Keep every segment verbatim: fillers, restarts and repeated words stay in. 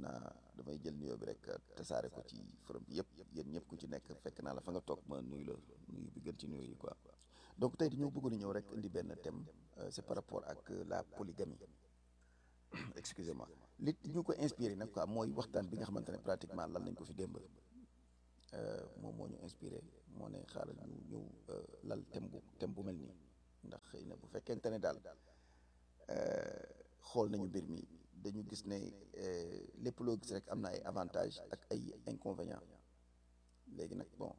naa damay jël nuyoo bi rek tasaare ko ci forum bi yëpp yéen ñëpp ku ci nekk fekk naa la fa nga toog ma nuyu la nuyu bi gën ci nuyu yi quoi. Donc tey dañoo bëggoon ñëw rek indi benn thème c'est par rapport ak la polygamie excusez-moi li ñu ko inspiré nag quoi mooy waxtaan bi nga xamante ne pratiquement lan nañ ko fi démb moom moo ñu inspiré moo ne xaaral ñu ñëw lal thème bu thème bu mel nii ndax xëy na bu fekkente ne daal xool nañu mbir mi dañu gis ne lépp loo gis rek am na ay avantages ak ay inconvénients léegi nag bon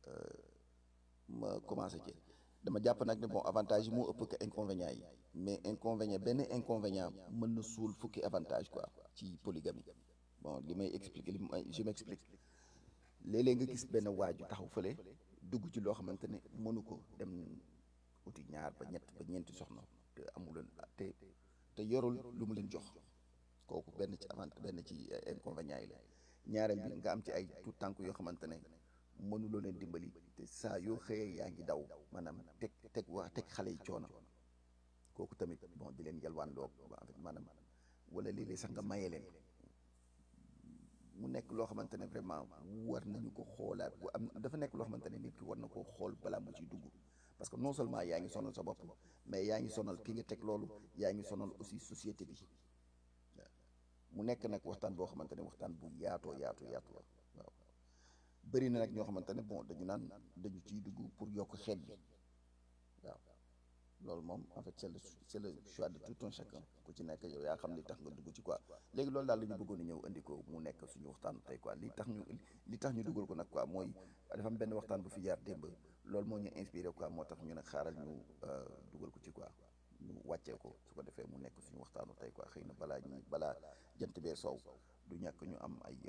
ma commencé ci dama jàpp nag ne bon avantage yi moo ëpp que inconvénients yi mais inconvénient benn inconvénient mën na suul fukki avantage quoi ci polygamie bon li may expliquer li may je m'explique léeg-léeg nga gis benn waaju taxaw fële dugg ci loo xamante ne mënu ko dem uti ñaar ba ñett ba ñeenti soxna te amuleen te te yorul lu mu leen jox kooku benn ci avant benn ci inconvénients yi la ñaareel bi nga am ci ay tout tànk yoo xamante ne mënuloo leen dimbali te saa yoo xëyee yaa ngi daw maanaam teg teg wax teg xale yi coono kooku tamit bon di leen yalwaan loo en fait maanaam wala léeg-léeg sax nga maye leen mu nekk loo xamante ne vraiment war nañu ko xoolaat bu am dafa nekk loo xamante ne nit ki war na koo xool balaa mu ciy dugg parce que non seulement yaa ngi sonal sa bopp mais yaa ngi sonal ki nga teg loolu yaa ngi sonal aussi société bi mu nekk nag waxtaan boo xamante ne waxtaan bu yaatoo yaatu yaatu la waaw bëri na nag ñoo xamante ne bon dañu naan dañu ciy dugg pour yokk xeet bi waaw loolu moom en fait c'est le c'est le choix de tout un chacun ku ci nekk yow yaa xam li tax nga dugg ci quoi léegi loolu daal la ñu bëggoon a ñëw indi ko mu nekk suñu waxtaan tey quoi li tax ñu li tax ñu dugal ko nag quoi mooy dafa am benn waxtaan bu fi jaar démb loolu moo ñu inspiré quoi moo tax ñu nag xaaral ñu dugal ko ci quoi ñu wàccee ko su ko defee mu nekk suñu waxtaanu tey quoi xëy na balaa ñuy balaa jant bee soow du ñàkk ñu am ay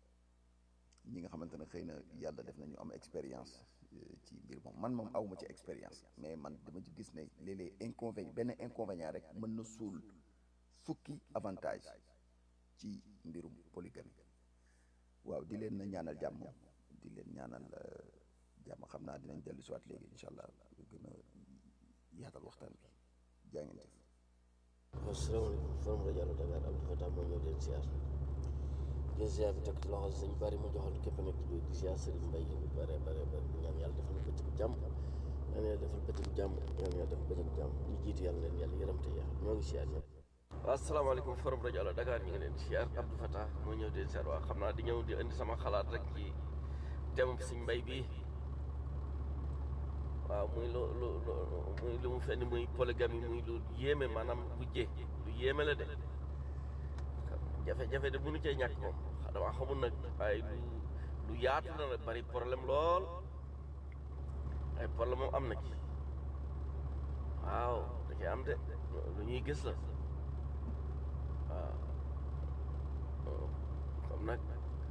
ñi nga xamante ne xëy na yàlla def nañu am expérience ci mbir moom man moom awma ci expérience mais man dama ci gis ne léeg-léeg inconvénient benn inconvénient rek mën na suul fukki avantage ci mbirum polygamie waaw di leen ñaanal jàmm di leen ñaanal jàmm xam naa dinañ dellu si waat léegi incha allah lu gën a yaatal waxtaan bi jaa ngeen jëf. asalaamaaleykum forum rajo Allo Dakar Abdou Fatah moo ñëw leen siyaar jël siyaar bi teg ci loxo sëñ bari mu joxal képp nekk ci biir di siyaar sëriñ Mbay bu bare bare bare ñaan yàlla defal bëccëgu jàmm ñaan yàlla defal bëccëgu jàmm ñaan yàlla defal bëccëgu jàmm ñu jiitu yàlla leen yàlla yërëm te yeex ñoo ngi siyaar ñëpp. waaw asalaamaaleykum forum rajo Allo Dakar ñu ngi leen di siyaar Abdou Fatah moo ñëw leen siyaar waaw xam naa di ñëw di indi sama xalaat rek ci thème sëñ Mbay bi waaw muy lu lu muy lu mu fenn muy polygamie muy lu yéeme maanaam wujje lu yéeme la de jafe-jafe de mënu cee ñàkk moom dama xamul nag waaye lu lu yaatu na la bari problème lool ay problème moom am na ci waaw da cee am de lu ñuy gis la waaw comme nag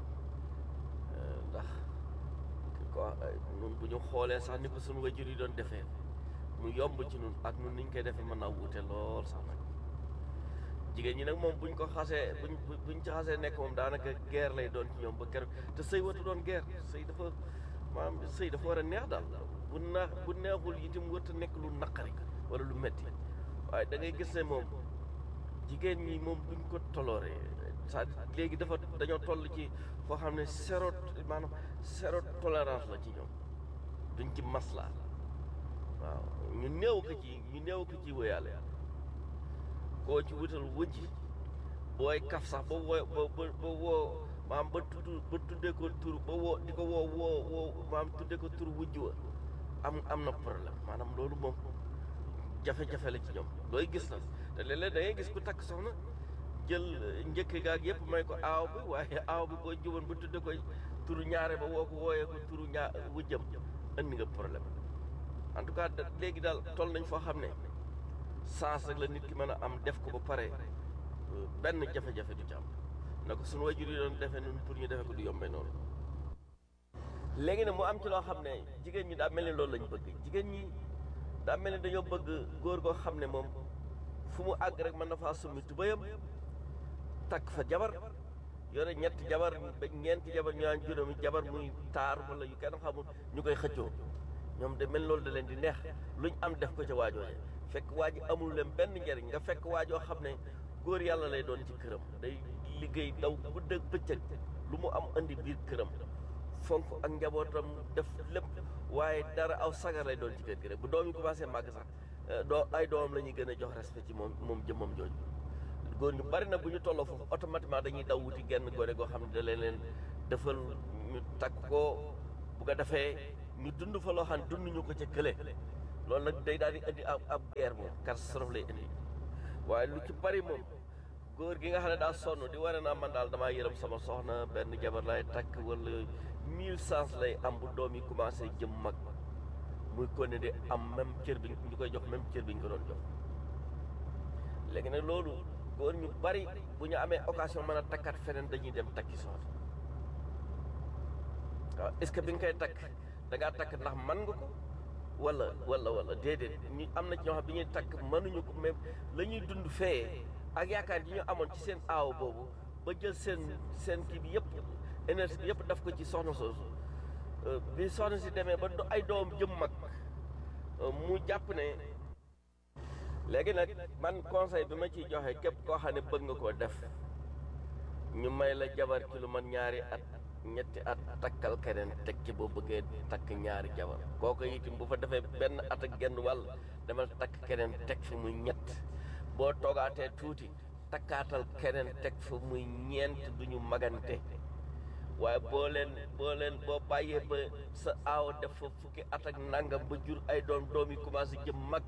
ndax ko nun bu ñu xoolee sax ni ko suñu wajur yi doon defee mu yomb ci nun ak nun niñ koy defee mën naa wuute lool sax nag jigéen ñi nag moom buñ ko xasee buñ buñ ci xasee nekk moom daanaka guerre lay doon ci ñoom ba keroog te sëy watu doon guerre sëy dafa maanaam sëy dafa war a neex daal bu naax bu neexul itam warut a nekk lu naqari wala lu metti waaye da ngay gis ne moom jigéen ñi moom buñ ko tolooree sa léegi dafa dañoo toll ci foo xam ne zéro maanaam zéro tolérance la ci ñoom duñ ci maslaa waaw ñu néew ko ci ñu néew ko ci wéyaale koo ci wutal wëjj booy kaf sax ba woo ba ba woo maam ba tudd ba tuddee ko tur ba woo di ko woo woo woo maam tuddee ko tur wujj wa am am na problème maanaam loolu moom jafe-jafe la ci ñoom looy gis na te léeg-léeg da ngay gis ku takk soxna jël njëkk gaag yëpp may ko aaw bi waaye aaw bi boo juboon ba tuddee ko turu ñaare ba woo ko wooyee ko turu ñaa wujjam andi nga problème en tout cas léegi daal toll nañ foo xam ne sens rek la nit ki mën a am def ko ba pare benn jafe-jafe du ci am na ko suñu wajur yi doon defee noonu pour ñu defee ko du yombee noonu léegi nag mu am ci loo xam ne jigéen ñi daa mel ni loolu lañ bëgg jigéen ñi daa mel ni dañoo bëgg góor goo xam ne moom fu mu àgg rek mën na faa summi tubayam takk fa jabar yore ñetti jabar ba ñeenti jabar ñu naan juróomi jabar muy taar wala yu kenn xamul ñu koy xëccoo ñoom de mel loolu da leen di neex luñ am def ko ca waajooje fekk waa ji amul leen benn njariñ nga fekk waajoo xam ne góor yàlla lay doon ci këram day liggéey daw guddeeg bëccëg lu mu am andi biir këram fonk ak njabootam def lépp waaye dara aw sagar lay doon ci kër gi rek bu doom yi commencé màgg sax doo ay doomam la ñuy gën a jox respect ci moom moom jëmmam jooju góor ñu bari na bu ñu tolloo foofu automatiquement dañuy daw wuti genn gone goo xam ne da leen leen defal ñu takk ko bu ko defee ñu dund fa loo xam ne dund ñu ko ca kële loolu nag day daal di indi ab ab guerre moom catastrophe lay indi waaye lu ci bari moom góor gi nga xam ne daa sonn di wane naa man daal damaa yërëm sama soxna benn jabar lay takk wala mille sens lay am bu doom yi commencé jëm mag muy kon di am même cër bi ñu koy jox même cër bi ñu ko doon jox léegi nag loolu góor ñu bari bu ñu amee occasion mën a takkaat feneen dañuy dem takki soxna waaw est-ce que bi nga koy takk da ngaa takk ndax man nga ko wala wala wala déedéet ñu am na ci ñoo xam bi ñuy takk mënuñu ko même la ñuy dund fee ak yaakaar yi ñu amoon ci seen aaw boobu ba jël seen seen kii bi yëpp énergie bi yëpp daf ko ci soxna soosu bi soxna si demee ba ay doom jëm mag mu jàpp ne léegi nag man conseil bi ma ciy joxe képp koo xam ne bëgg nga koo def ñu may la jabar ci lu man ñaari at ñetti at takkal keneen teg ci boo bëggee takk ñaari jabar kooku itam bu fa defee benn at ak genn wàll demal takk keneen teg fi muy ñett boo toogaatee tuuti takkaatal keneen teg fa muy ñeent du ñu magante waaye boo leen boo leen boo bàyyee ba sa aaw def fa fukki at ak nangam ba jur ay doom doom yi commencé jëm mag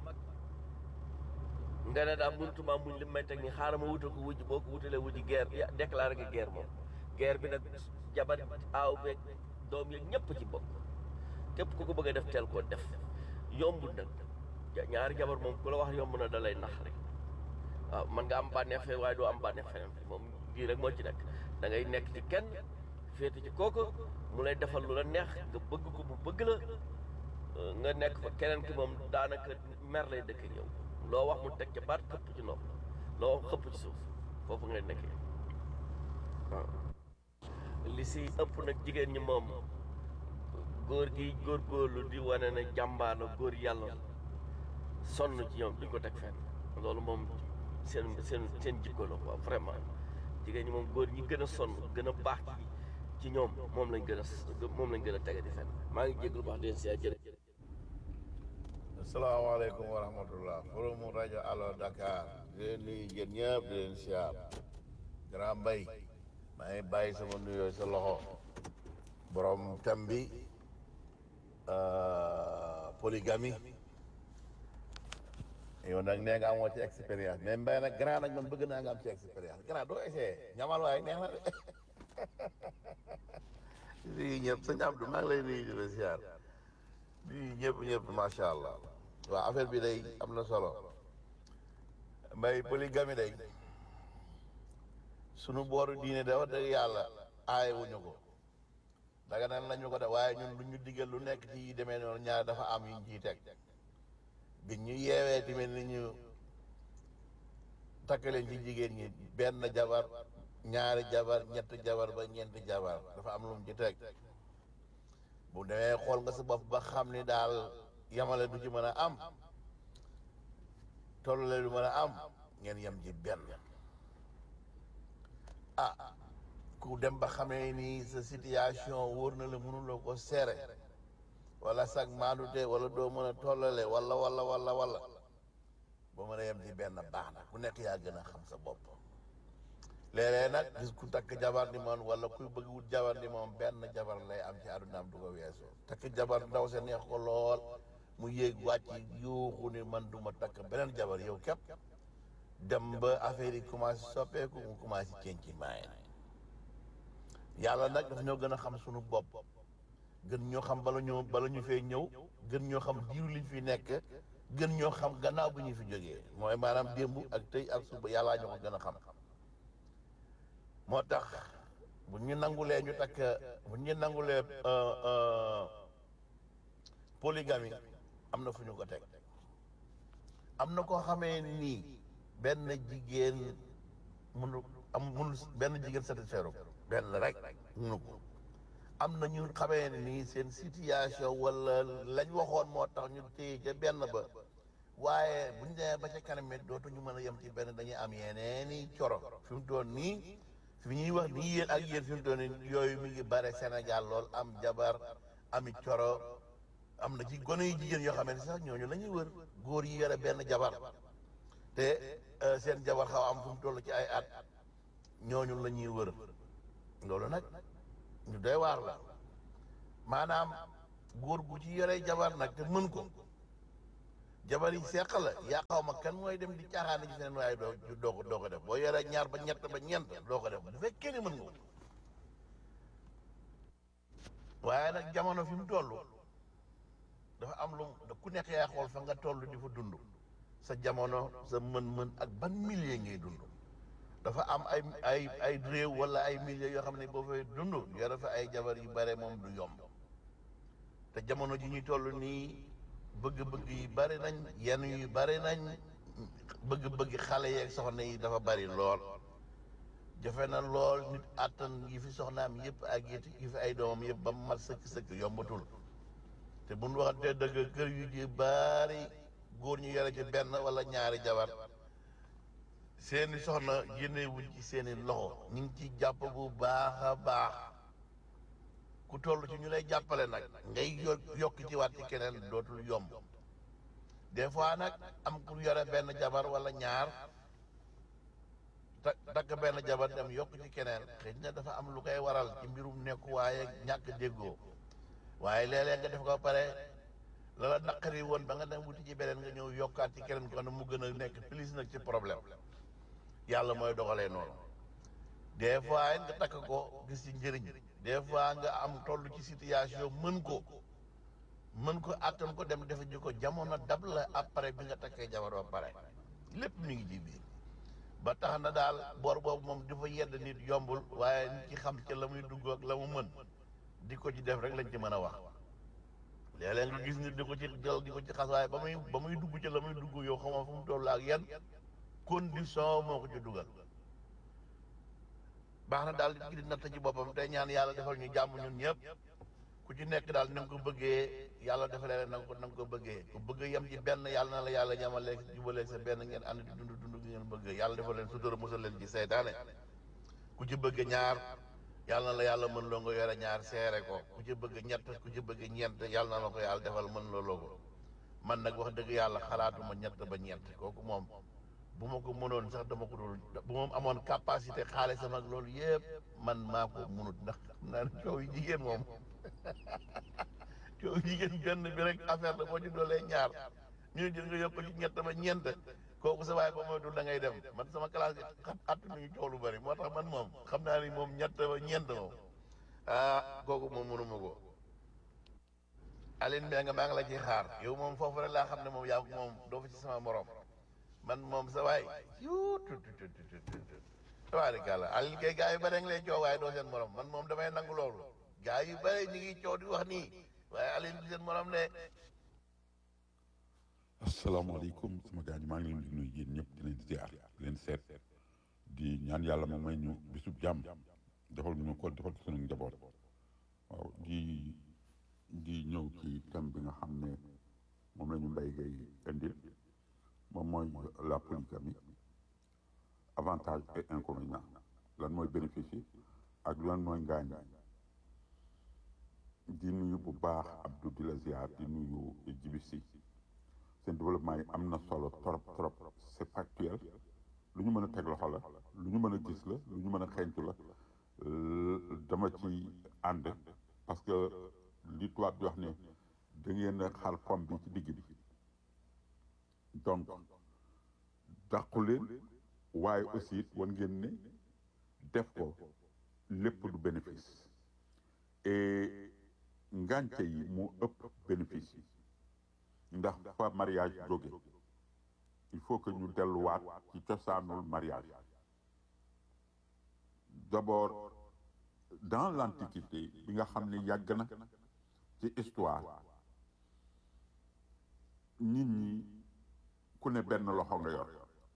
nga ne daal mënutuma muñ li may teg ni xaaral ma wutal ko wujj boo ko wutalee wujj guerre ya déclaré nga guerre moom guerre bi nag jabar aaw beeg doom yeeg ñëpp ci bokk képp ku ko bëgg a def teel koo def yombul nag ñaari jabar moom ku la wax yomb na da lay nax rek waaw man nga am bànneex fee waaye doo am bànneex feneen moom lii rek moo ci nekk da ngay nekk ci kenn féete ci kooku mu lay defal lu la neex nga bëgg ko mu bëgg la nga nekk fa keneen ki moom daanaka mer lay dëkk yow loo wax mu teg ca baat xëpp ci ndox loo wax xëpp ci suuf foofu ngay nekkee waaw li si ëpp nag jigéen ñi moom góor gi góorgóorlu di wane ne jàmbaano góor yàlla sonn ci ñoom duñ ko teg fenn loolu moom seen seen seen jikko la quoi vraiment jigéen ñi moom góor ñi gën a sonn gën a baax ci ci ñoom moom lañ gën a moom lañ gën a tege di fenn maa ngi jéglu baax den sia jërë asalaamaaleykum wa rahmatullah forum rajo Allo Dakar di leen nuyu yéen ñëpp di leen siyaar grand mbay maa ngi bàyyi sama nuyoo sa loxo borom thème bi polygamie yow nag nee nga amoo ci expérience mais mbay nag grand nag man bëgg naa nga am ci expérience grand doo essayé ñamal waaye neex na de nuyu ñëpp sëñ Abdou maa ngi lay nuyu di la siyaar nuyu ñëpp ñëpp macha allah waaw affaire bi day am na solo mbay polygamie day sunu booru diine da wax dëgg yàlla aaye wuñu ko daga nan lañu ko def waaye ñun lu ñu digal lu nekk ci yi demee noonu ñaar dafa am yuñ ciy teg bi ñu yeewee tamit ni ñu takk leen ci jigéen ñi benn jabar ñaari jabar ñetti jabar ba ñeenti jabar dafa am lu mu ci teg bu demee xool nga sa bopp ba xam ni daal yamale du ci mën a am tollale du mën a am ngeen yem ci benn ah ku dem ba xamee ni sa situation wóor na la mënuloo ko seere wala sag maandute wala doo mën a tollale wala wala wala wala ba mën a yem ci benn baax na ku nekk yaa gën a xam sa bopp léeg-léeg nag gis ku takk jabar ni moom wala kuy bëgg wut jabar ni moom benn jabar lay am ci àddunaam du ko weesoo takk jabar ndaw sa neex ko lool mu yéeg wàcc yuuxu ni man du ma takk beneen jabar yow képp dem ba affaire yi commencé soppeeku mu commencé cenci maaye yàlla nag daf ñoo gën a xam sunu bopp gën ñoo xam bala ñu bala ñu fee ñëw gën ñoo xam diir liñ fi nekk gën ñoo xam gannaaw bi ñu fi jógee mooy maanaam démb ak tey ak suba yàllaa ñoo ko gën a xam moo tax bu ñu nangulee ñu takk bu ñu nangulee polygamie am na fu ñu ko teg am na koo xamee nii benn jigéen mënu am mënu benn jigéen satisfaire ko benn rek mënu ko am na ñu xamee nii seen situation wala lañ waxoon moo tax ñu téye ca benn ba waaye buñ demee ba ca kanam it dootuñu mën a yem ci benn dañuy am yeneeni coro fi mu toon nii fi ñuy wax nii yéen ak yéen fi mu toll nii yooyu mi ngi bare Sénégal lool am jabar ami coro am na ci gone yu jigéen yoo xamante sax ñooñu la ñuy wër góor yi yore benn jabar te seen jabar xaw am fu mu toll ci ay at ñooñu la ñuy wër loolu nag ñu doy waar la maanaam góor gu ci yore jabar nag te mën ko jabar yi seq la yaa xaw ma kan mooy dem di caaxaan ci seen waaye doo doo ko doo ko def boo yoree ñaar ba ñett ba ñeent doo ko def bu fekkee ni mën nga ko waaye nag jamono fi mu toll dafa am lu ku nekk yaa xool fa nga toll di fa dund sa jamono sa mën-mën ak ban milieu ngay dund dafa am ay ay ay réew wala ay milieu yoo xam ne boo fay dund yore fa ay jabar yu bare moom du yomb te jamono ji ñuy toll nii bëgg-bëgg yi bari nañ yenn yu bari nañ bëgg-bëgg xale yeeg soxna yi dafa bari lool jafe na lool nit àttan yi fi soxnaam yëpp ak yi fi ay doomam yëpp ba mu mat sëkk-sëkk yombatul te bu ñu waxantee dëgg kër yu ji bari góor ñu yore ci benn wala ñaari jabar seeni soxna génne wuñ ci seeni loxo ñu ngi ci jàpp bu baax a baax ku toll ci ñu lay jàppale nag ngay yokk ci waat ci keneen dootul yomb des fois nag am ku yore benn jabar wala ñaar ta takk benn jabar dem yokk ci keneen xëy na dafa am lu koy waral ci mbirum nekku waaye ñàkk déggoo waaye léeg-léeg nga def ko pare la la naqari woon ba nga dem wuti ci beneen nga ñëw yokkaat ci keneen ko ne mu gën a nekk plus nag ci problème yàlla mooy doxalee noonu des fois nga takk ko gis ci njëriñ des fois nga am toll ci situation mën ko mën ko attan ko dem defe ji ko jamono dab la après bi nga takkee jabar ba pare lépp mi ngi ci biir ba tax na daal boor boobu moom dafa yedd nit yombul waaye nit ki xam ca la muy dugg ak la mu mën di ko ci def rek lañ ci mën a wax léeg-léeg nga gis nit di ko ci jël di ko ci xas waaye ba muy ba muy dugg ci la muy dugg yow xamoo fu mu toll ak yan condition moo ko ci dugal baax na daal di natt ci boppam tey ñaan yàlla defal ñu jàmm ñun ñëpp ku ci nekk daal na nga ko bëggee yàlla defalee na nga ko na nga ko bëggee ku bëgg yem ci benn yàlla na la yàlla ñamaleeg jubaleeg sa benn ngeen ànd di dund dund gi ngeen bëgg yàlla defal leen sutura musal leen ci seytaane ku ci bëgg ñaar yàlla na la yàlla mën loo nga yore ñaar seere ko ku ci bëgg ñett ku ci bëgg ñeent yàlla na la ko yàlla defal mën looloo ko man nag wax dëgg yàlla xalaatuma ñett ba ñeent kooku moom bu ma ko mënoon sax dama ko dul bu moom amoon capacité xaalisam ak loolu yëpp man maa ko mënut ndax xam naa ne coow yu jigéen moom coow yu jigéen benn bi rek affaire la boo ci doolee ñaar ñu ne jël nga yokk ci ñett ba ñeent kooku sa waaye ba moytul da ngay dem man sama classe gi xam att nañu coow lu bari moo tax man moom xam naa ni moom ñett ba ñeent moom ah kooku moom mënuma ko Aline Mbengue nga maa ngi la ciy xaar yow moom foofu rek laa xam ne moom yaa moom doo fa ci sama morom man moom sa waay yuut tabaarikàlla Aline kay gaa yu bare ngi lay coow waaye doo seen morom man moom damay nangu loolu gaa yu bare ñu ngi coow di wax nii waaye Aline du seen morom ne asalaamaaleykum sama gars ñi maa ngi leen di nuyu yéen ñëpp di leen ziar di leen seet di ñaan yàlla moom may ñu bisub jàmm defal ñu ko defal ko suñu njaboot waaw di di ñëw ci thème bi nga xam ne moom la ñu mbéy gay indil moom mooy la polygamie avantage et inconvénient lan mooy bénéfice yi ak lan mooy ngaañ di nuyu bu baax Abdou di la ziar di nuyu Djibi Sy seen développement yi am na solo trop trop c'est factuel lu ñu mën a teg loxo la lu ñu mën a gis la lu ñu mën a xeeñtu la dama ci ànd parce que li tubaab di wax ne da ngeen a xaal pomme bi ci digg bi donc dàqu leen waaye aussi wan ngeen ne def ko lépp du bénéfice et ngànce yi moo ëpp bénéfice yi ndax fa mariage jóge il faut que ñu delluwaat ci cosaanul mariage d'abord dans l'antiquité bi nga xam ne yàgg na ci histoire nit ñi ku ne benn loxo nga yor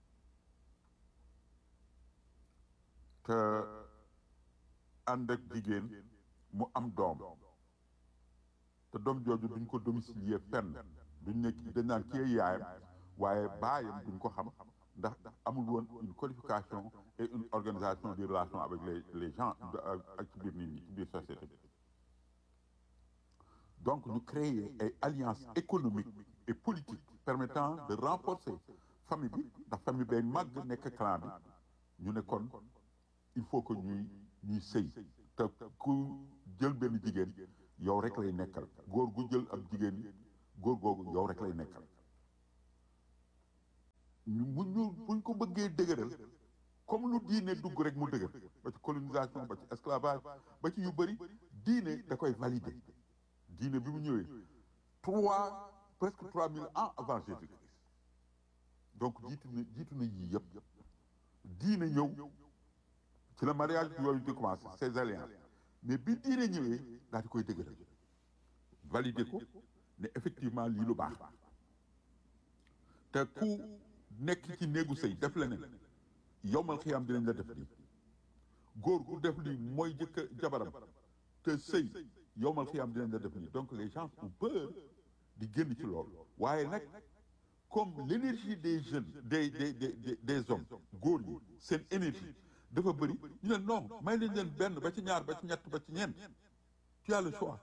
te ànd ak jigéen mu am doom te doom jooju duñ ko domicilier fenn duñ ne dañ naan kii yaayam waaye baayam duñ ko xam ndax amul woon une qualification et une organisation organisation des relations avec les les gens ak ci biir nit ñi ci biir société bi donc ñu créer ay alliances économiques et politiques permettant de renforcer famille bi ndax famille bay màgg nekk clan bi ñu ne kon il faut que ñuy ñuy sëy te ku jël benn jigéen yow rek lay nekkal góor gu jël ab jigéen góor googu yow rek lay nekkal ñu mu ñu buñ ko bëggee dëgëral comme lu diine dugg rek mu dëgër ba ci colonisation ba ci esclavage ba ci yu bëri diine da koy valider diine bi mu ñëwee trois presque trois mille ans avant Jésus-Christ donc jiitu na jiitu na yii yëpp diine ñëw ci la mariage yooyu di commencé ces alliances mais bi diine ñëwee daal di koy dëgëral valider ko ne effectivement lii lu baax te ku nekk ci néegu sëy def leneen yowmal xiyaam dinañ la def lii góor gu def lii mooy jëkk jabaram te sëy yowmal xiyaam dinañ la def lii donc les gens ont peur di génn ci loolu waaye nag comme l'énergie des jeunes des des des des hommes góor ñi seen énergie dafa bëri ñu ne non may leen leen benn ba ci ñaar ba ci ñett ba ci ñeent tu as le choix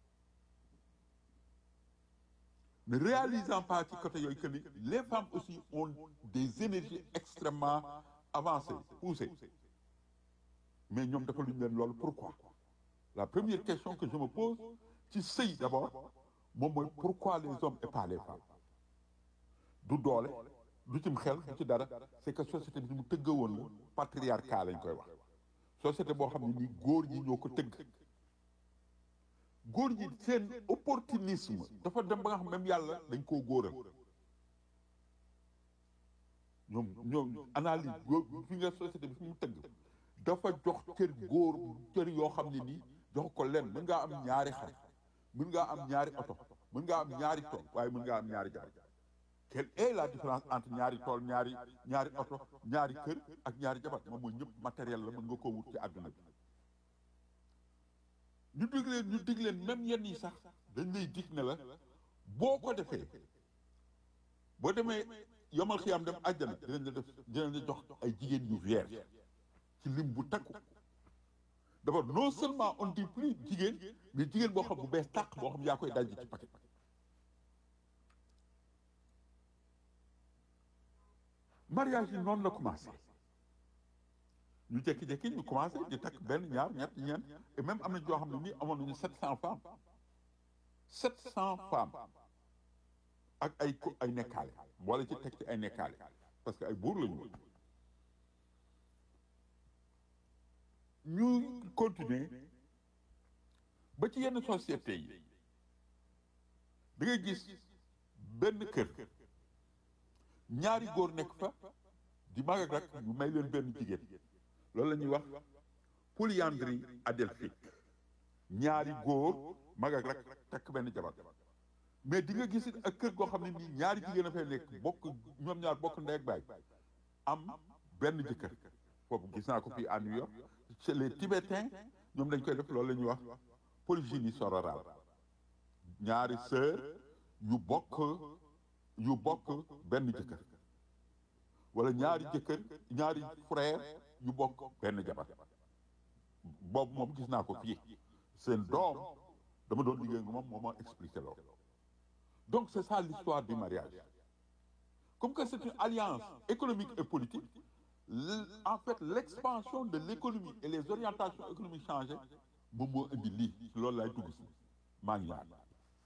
ne réalisant pas ci côté yooyu que ni les femmes aussi ont des énergies extrêmement avancées poussées mais ñoom dafa luñu leen loolu pourquoi la première question que je me pose ci sëy d'abord moom mooy pourquoi les hommes et pas les femmes du doole du cim xel du ci dara c'est que société bi mu tëgga woon la patriarcat lañ koy wax société boo xam ne nii góor ñi ñoo ko tëgg góor ñi seen opportunisme dafa dem ba nga xam même yàlla dañ koo góoral ñoom ñoom analyse góor fi nga société bi fi mu tëgg dafa jox cër góor cër yoo xam ne nii jox ko leen mën ngaa am ñaari xar mën ngaa am ñaari oto mën ngaa am ñaari tool waaye mën ngaa am ñaari jabar quelle est la différence entre ñaari tool ñaari ñaari oto ñaari kër ak ñaari jabar moom mooy ñëpp matériel la mën nga koo wut ci àdduna bi ñu dig leen ñu dig leen même yenn yi sax dañ lay dig ne la boo ko defee boo demee yomal xiyaam dem àjjana dinañ la def dinañ la jox ay jigéen yu vierge ci lim bu takku d'abord non seulement on dit plus jigéen mais jigéen boo xam bu bees tàq boo xam yaa koy daj ci paquet mariage yi noonu la commencé ñu jékki-jékki ñu commencé di takk benn ñaar ñett ñeent et même am na joo xam ne nii amoon nañu sept cent femmes sept cent femmes ak ay ko ay nekkaale boole ci teg ci ay nekkaale parce que ay buur la ñu ñu continuer ba ci yenn société yi da ngay gis benn kër ñaari góor nekk fa di mag ak rak ñu may leen benn jigéen loolu la ñuy wax polyandrie adelphique ñaari góor mag ak rak takk benn jabar mais di nga gis ak kër goo xam ne nii ñaari jigéen a fay nekk bokk ñoom ñaar bokk ndey ak baay am benn jëkkër foofu gis naa ko fii à New York chez les Tibétains ñoom dañ koy def loolu la ñuy wax polygynie sororale ñaari sœur yu bokk yu bokk benn jëkkër wala ñaari jëkkër ñaari frère yu bokk benn jabar boobu moom gis naa ko fii seen doom dama doon liggéey nga moom moo ma expliqué loolu donc c'est ça l'histoire du mariage comme que c'est une alliance économique et politique en fait l'expansion de l'économie et les orientations économiques changées moom moo indi lii loolu laay dugg si maa ngi ñaan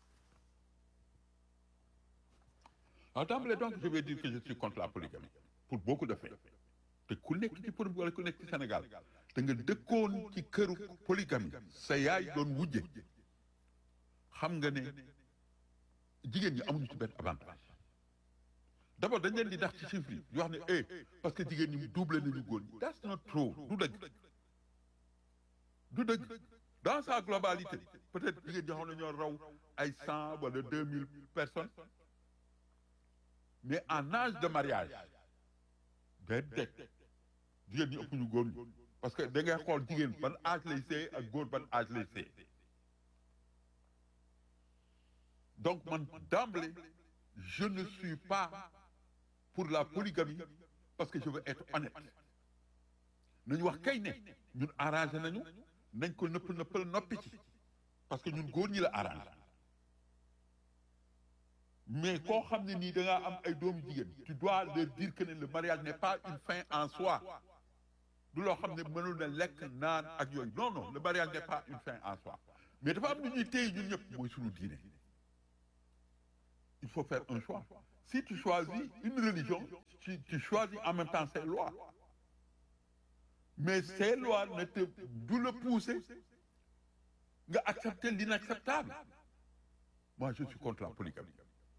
en d'emblée donc je vais dire que je suis contre la polygamie pour beaucoup de faits te ku nekk ci pour wala ku nekk ci Sénégal te nga dëkkoon ci këru polygamie sa yaay doon wujje xam nga ne jigéen ñi amuñu ci benn avantage d'abord dañ leen di dax ci chiffre yi di wax ne eh parce que jigéen ñi doublé nañu góor ñi that's not true du dëgg du dëgg dans sa globalité peut-être jigéen ñi xam ne ñoo raw ay cent wala deux mille personnes mais en âge de mariage déedéet jigéen ñi ëpp ñu góor ñi parce que da ngay xool jigéen ban âge lay sëy ak góor ban âge lay sëy donc man d'emblée je ne suis pas pour la polygamie parce que je veux être honnête nañu wax kay ne ñun arrangé nañu nañ ko nëpp nëppal noppi ci parce que ñun góor ñi la arrangé mais koo xam ne nii da ngaa am ay doomu jigéen tu dois leur dire que ne le mariage n'est pas une fin en soi du loo xam ne mënul na lekk naan ak yooyu non non le mariage n'est pas une fin en soi mais dafa am lu ñuy téye ñun ñëpp mooy suñu diine il faut faire un choix si tu choisis une religion tu, tu choisis en même temps ces lois mais ces lois ne te du le pousser nga accepter l'inacceptable moi je suis contre la polygamie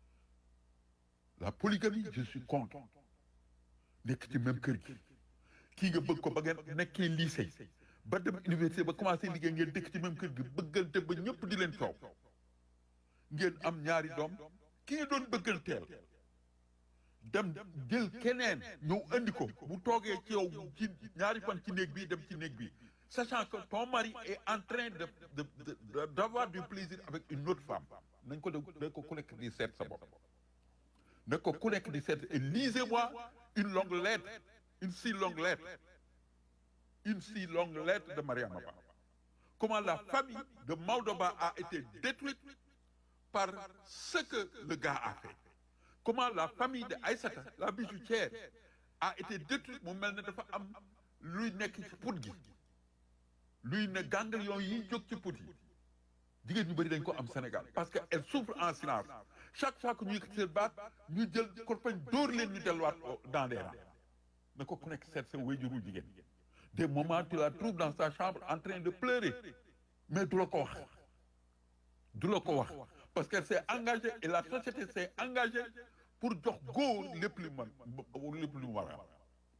la polygamie je suis contre nekk ci même kër gi kii nga bëgg ko ba ngeen nekkee lycée ba dem université ba commencé liggéey ngeen dëkk ci même kër gi bëggante ba ñëpp di leen coow ngeen am ñaari doom ki nga doon bëgganteel dem jël keneen ñëw andi ko bu toogee ci yow ci ñaari fan ci néeg bi dem ci néeg bi sachant que ton mari est en train de de de d'avoir du plaisir avec une autre femme nañ ko de nañ ko ku nekk di seet sa bopp na ko ku nekk di seet et lisez-moi une longue lettre une si longue lettre une si longue lettre de Mariama Ba comment la famille de Maodo Ba a été détruite par ce que le gars a fait comment la famille de Aïssata la bijoutière a été détruite mu mel ne dafa am luy nekk ci put gi luy ne ganglion yi jóg ci put yi jigéen ñu bëri dañ ko am Sénégal parce que elle souffre en silence chaque fois que ñu yëkkati seen baat ñu jël korpañ dóor leen ñu delluwaat dans les rangs na ko ku nekk seet sa wéyjuru jigéen des moments tu la trouves dans sa chambre en train de pleurer mais du la ko wax du la ko wax parce qu'elle s'est engagée et la société s'est engagée pour jox góor lépp li man lépp li mu war a am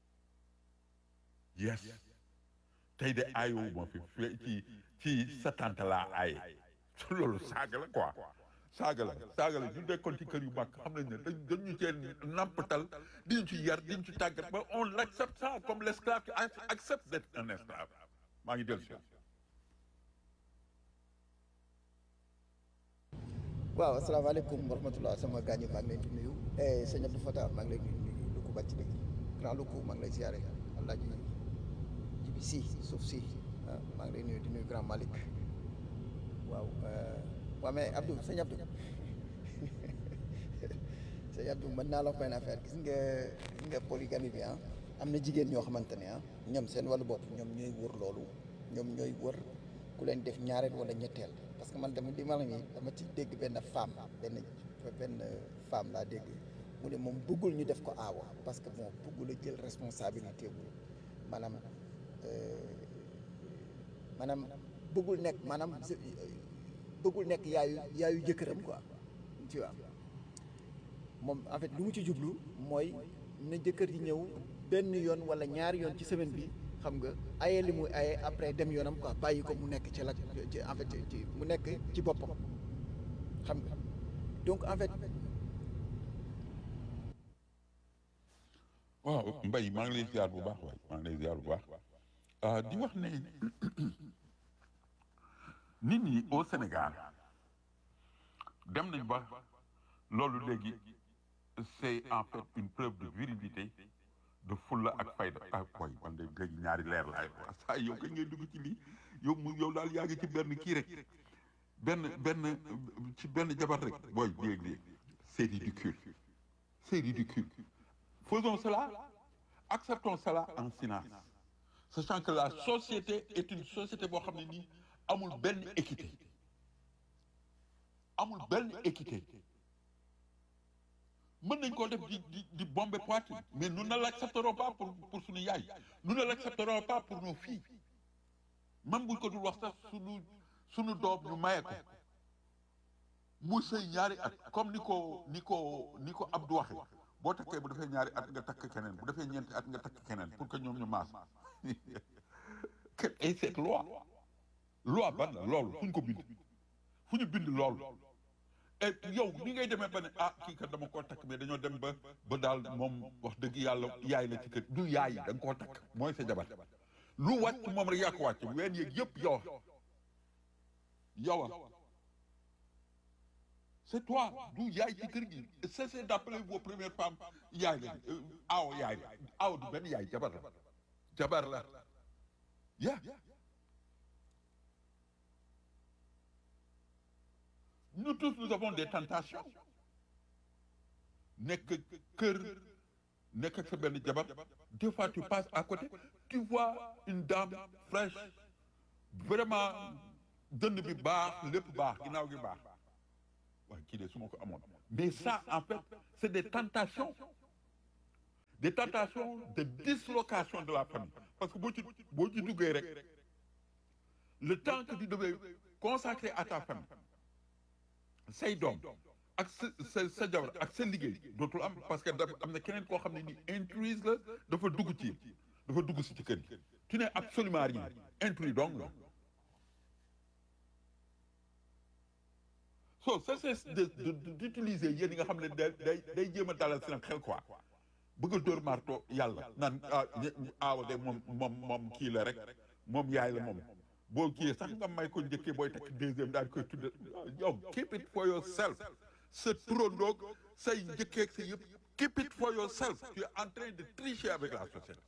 yes tey de aayoo ma fi ci ci sa tante laa aaye loolu saaga la quoi saaga la saaga la ñu dekkoon ci kër yu mag xam nañ ne dañ dañ ñu cee nampatal diñ ci yar diñ ci tàggat ba on accepte ça comme l'esclave qui accepte d'être un esclave maa ngi dellu si waaw asalaamaaleykum wa rahmatulah sama gaañu maa ngi leen di nuyu sëñ Abdou Fatah maa ngi leen di nuyu lu ko bàcc dëgg grand lu ko maa ngi lay siyaare Alaaji Jibi Si suuf si maa ngi lay nuyu di nuyu grand Malick waaw waaw mais Abdou sëñ Abdou sëñ Abdou mën naa la wax benn affaire gis nga gis nga polygamie bi ah am na jigéen ñoo xamante ne ah ñoom seen wàllu bopp ñoom ñooy wër loolu ñoom ñooy wër ku leen def ñaareel wala ñetteel parce que man dama di ma la nii dama ci dégg benn femme benn benn femme laa dégg mu ne moom bëggul ñu def ko aawa parce que bon bëggul a jël responsabilité bu maanaam maanaam bëggul nekk maanaam bëggul nekk yaayu yaayu jëkkëram quoi tu vois moom en fait lu mu ci jublu mooy na jëkkër ji ñëw benn yoon wala ñaari yoon ci semaine bi xam nga aye li muy aye après dem yoonam quoi bàyyi ko mu nekk ci la ci en fait ci mu nekk ci boppam xam nga donc en fait. waaw Mbaye maa ngi lay ziar bu baax waay maa ngi lay ziar bu baax di wax ne nit ñi au Sénégal dem nañ ba loolu léegi c'est en fait une preuve de virilité de fulla ak fayda ah koy man de léegi ñaari leer laay wax saa yow kañ ngay dugg ci lii yow mu yow daal yaa ngi ci benn kii rek benn benn ci benn jabar rek booy léegi c'est ridicule c'est ridicule faisons cela acceptons cela en silence sachant que la société est une société boo xam ne nii amul benn équité amul benn équité mën nañ koo def di di di bomber poitrine mais nous ne l'accepterons pas pour pour suñu yaay nous ne l'accepterons pas pour nos filles même buñ ko dul wax sax suñu suñu doom ñu maye ko mu sëy ñaari at comme ni ko ni ko ni ko Abdou waxe boo takkee bu defee ñaari at nga takk keneen bu defee ñeenti at nga takk keneen pour que ñoom ñu maas et cette loi loi ban la loolu fu ñu ko bind fu ñu bind loolu et yow ni ngay demee ba ne ah kii kat dama koo takk mais dañoo dem ba ba daal moom wax dëgg yàlla yaay la ci kër du yaay da nga koo takk mooy sa jabar lu wàcc moom rek yaa ko wàcc ween yeeg yëpp yow yow c'est toi du yaay ci kër gi cessez d'appeler vos premières femmes yaay la aaw yaay la aaw du benn yaay jabar la jabar la Yeah. Nous tous, nous avons des tentations. Nekk kër, nekk ak sa benn jabar, des fois tu passes à côté, tu vois une dame fraîche, vraiment dënn bi baax, lépp baax, ginnaaw gi baax. waaye kii de su ma ko amoon. Mais ça, en fait, c'est des tentations. Des tentations de dislocation de la famille. Parce que boo ci boo ci duggee rek, le temps que tu devais consacrer à ta famille, say doom ak sa sa sa jabar ak sa liggéey dootul am parce que dafa am na keneen koo xam ne ni intruse la dafa dugg ci dafa dugg si ci kër gi. Tu n'es absolument rien, intrus donc la. so ça c'est de de d'utiliser yéen yi nga xam ne day day day jéem a dalal seen xel quoi bëgg a dóor marto yàlla naan ah aawa de moom moom moom kii la rek moom yaay la moom boo kii sax nga may ko njëkkee booy takk deuxième daal di koy tudde yow keep it for yourself sa turandoog say njëkkee ak sa yëpp keep it for yourself tu es en train de tricher avec la société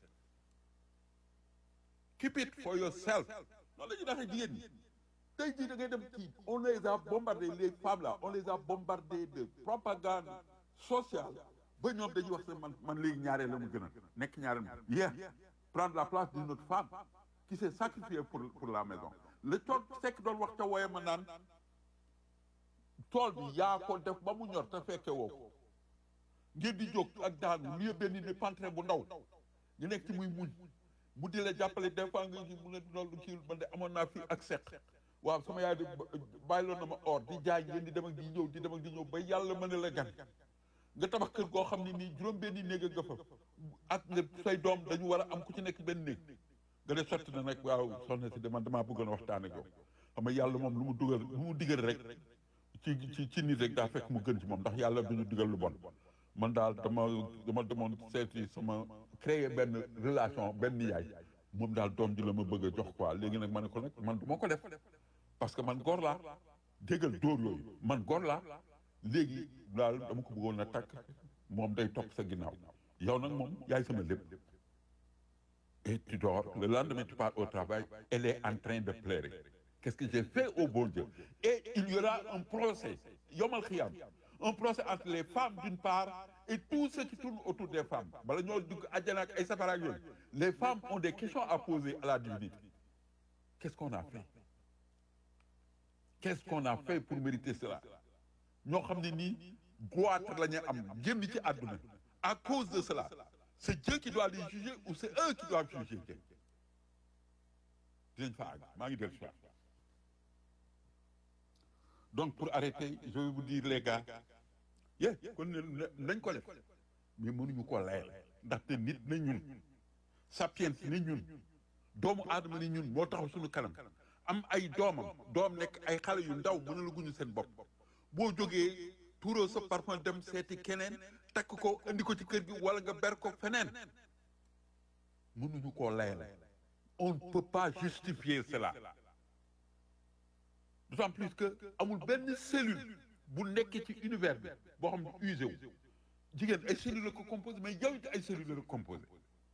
keep it for yourself noonu la ñu daxee jigéen ñi tey jii da ngay dem kii on les a bombardé les femmes là on les a bombardé de propagande sociale ba ñoom dañuy wax man man léegi ñaareel la mu gën a nekk ñaareel mu yeah prendre la place d'une autre femme qui s'est sacrifiée pour pour la maison le tool sekk doon wax ca wooye ma naan tool bi yaa ko def ba mu ñor te fekke woo ko ngeen di jóg ak daanu lieu benn ni pantre bu ndaw ñu nekk ci muy muñ mu di la jàppale des fois nga ji mu ne loolu kii man de amoon naa fii ak sekk waaw sama yaay di bàyyiloon na ma or di jaay ngeen di dem ak di ñëw di dem ak di ñëw ba yàlla mën a la gan nga tabax kër goo xam ne nii juróom benni néeg nga fa ak nga say doom dañu war a am ku ci nekk benn néeg nga de sotti na nag waaw soxna si de man damaa bëggoon waxtaan ak yow xam nga yàlla moom lu mu dugal lu mu digal rek ci ci ci nit rek daa fekk mu gën ci moom ndax yàlla duñu digal lu bon man daal dama dama demoon seeti sama créer benn relation benn yaay moom daal doom ji la ma bëgg a jox quoi léegi nag ma ne ko nag man du ma ko def parce que man góor laa déggal dóor yooyu man góor laa léegi daal dama ko bëggoon a takk moom day topp sa ginnaaw yow nag moom yaay sama lépp et tu dors le lendemain tu pars au travail elle est en train de pleurer qu'est-ce que j'ai fait au bon Dieu et il y aura un procès yomal xiyam un procès entre les femmes d'une part et tout ce qui tourne autour des femmes bala ñoo dugg àjjana ak ay safara ak yooyu les femmes ont des questions à poser à la divinité qu'est-ce qu'on a fait qu'est-ce qu'on a fait pour mériter cela ñoo xam ne nii goitre la ñu am génn ci àdduna à cause de cela c'est Dieu qui doit les juger ou c'est eux qui doivent juger Dieu dinañ fa àgg maa ngi dellu si waat donc pour arrêter je vais vous dire les gars yé kon nañ ko def mais mënuñu ko layal ndaxte nit na ñun sapiens ni ñun doomu aadama ni ñun moo taxaw suñu kanam am ay doomam doom nekk ay xale yu ndaw mën a la guñu seen bopp boo jógee tuuroo sa parfum dem seeti keneen takk ko indi ko ci kër gi wala nga ber ko feneen mënuñu koo layal on ne peut pas justifier cela d'autant plus que amul benn cellule bu nekk ci univers bi boo xam ne usé wu jigéen ay cellules la ko composé mais yow it ay cellules la ko composé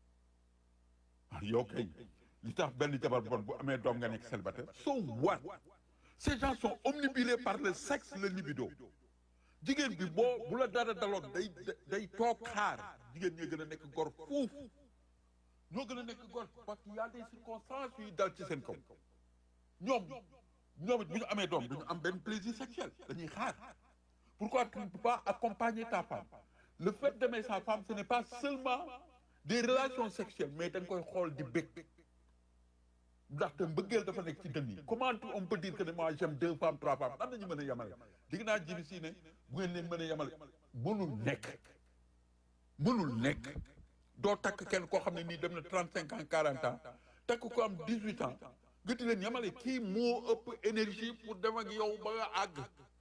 yow kay li tax benn jabar bon bu amee doom nga nekk célibataire so what ces gens sont omnibulés par le sexe le libido jigéen bi boo bu la dara daloon day day toog xaar jigéen ñi gën a nekk gor fuuf ñoo gën a nekk gor parce qu'il y a des circonstances yuy dal ci seen kaw ñoom ñoom it bu ñu amee doom duñu am benn plaisir sexuel dañuy xaar pourquoi tu ne peux pas accompagner ta femme le fait d'aimer sa femme ce n'est pas seulement des relations sexuelles mais da nga koy xool di bëgg ndaxte mbëggeel dafa nekk ci dënn yi comment on peut dire que ne moi j'aime deux femmes trois femmes nan nañu mën a yemale digg naa jibi si ne bu ngeen leen mën a yemale mënul nekk mënul nekk doo takk kenn koo xam ne nii dem na trente cinq ans quarante ans takk ko am dix huit ans nga di leen yemale kii moo ëpp énergie pour dem ak yow ba nga àgg